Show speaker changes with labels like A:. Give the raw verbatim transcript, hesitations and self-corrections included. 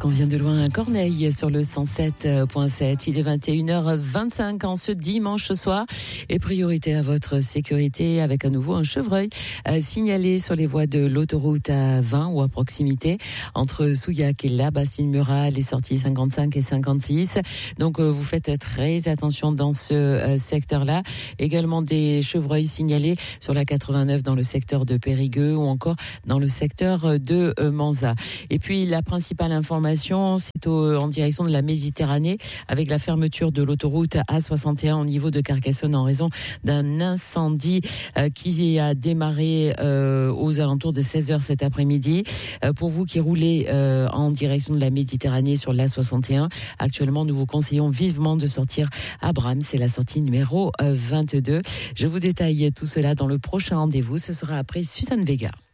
A: qu'on vient de loin à Corneille sur le cent sept virgule sept. Il est vingt et une heures vingt-cinq en ce dimanche soir. Et priorité à votre sécurité avec à nouveau un chevreuil euh, signalé sur les voies de l'autoroute A vingt ou à proximité entre Souillac et la Bassine-Murat, les sorties cinquante-cinq et cinquante-six. Donc euh, vous faites très attention dans ce euh, secteur-là. Également des chevreuils signalés sur la quatre-vingt-neuf dans le secteur de Périgueux ou encore dans le secteur de euh, Manza. Et puis la principale information, c'est au, en direction de la Méditerranée avec la fermeture de l'autoroute A soixante et un au niveau de Carcassonne en raison d'un incendie euh, qui a démarré euh, aux alentours de seize heures cet après-midi. Euh, pour vous qui roulez euh, en direction de la Méditerranée sur l'A soixante et un, actuellement nous vous conseillons vivement de sortir à Bram, c'est la sortie numéro euh, vingt-deux. Je vous détaille tout cela dans le prochain rendez-vous, ce sera après Suzanne Vega.